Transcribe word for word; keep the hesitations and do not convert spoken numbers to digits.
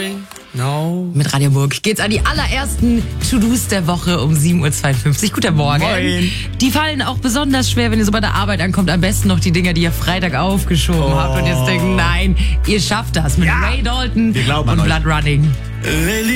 sorry. No. Mit Radio Burg geht's an die allerersten To-Dos der Woche um sieben Uhr zweiundfünfzig. Guten Morgen. Moin. Die fallen auch besonders schwer, wenn ihr so bei der Arbeit ankommt. Am besten noch die Dinger, die ihr Freitag aufgeschoben Oh. habt und jetzt denkt, nein, ihr schafft das mit Ja. Ray Dalton Wir glauben an und euch. Blood Running.